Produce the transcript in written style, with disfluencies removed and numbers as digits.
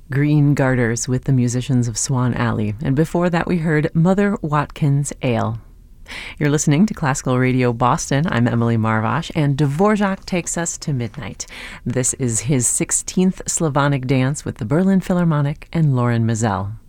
Green Garters with the musicians of Swan Alley. And before that, we heard Mother Watkins Ale. You're listening to Classical Radio Boston. I'm Emily Marvash, and Dvorak takes us to midnight. This is his 16th Slavonic dance with the Berlin Philharmonic and Loren Maazel.